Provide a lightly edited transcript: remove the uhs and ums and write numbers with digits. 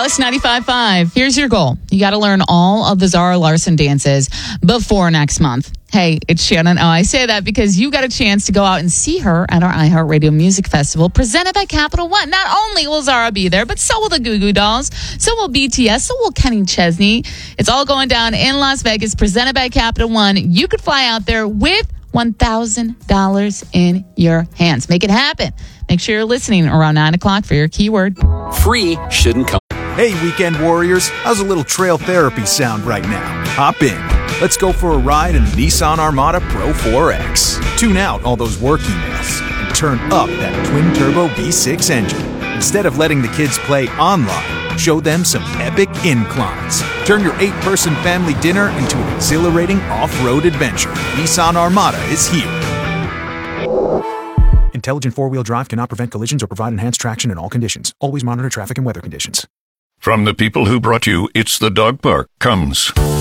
Alice 95.5. Here's your goal. You got to learn all of the Zara Larsson dances before next month. Hey, it's Shannon. Oh, I say that because you got a chance to go out and see her at our iHeartRadio Music Festival presented by Capital One. Not only will Zara be there, but so will the Goo Goo Dolls, so will BTS, so will Kenny Chesney. It's all going down in Las Vegas, presented by Capital One. You could fly out there with $1,000 in your hands. Make it happen. Make sure you're listening around 9 o'clock for your keyword. Free shouldn't come. Hey, weekend warriors, how's a little trail therapy sound right now? Hop in. Let's go for a ride in the Nissan Armada Pro 4X. Tune out all those work emails and turn up that twin-turbo V6 engine. Instead of letting the kids play online, show them some epic inclines. Turn your 8-person family dinner into an exhilarating off-road adventure. Nissan Armada is here. Intelligent four-wheel drive cannot prevent collisions or provide enhanced traction in all conditions. Always monitor traffic and weather conditions. From the people who brought you It's the Dog Park comes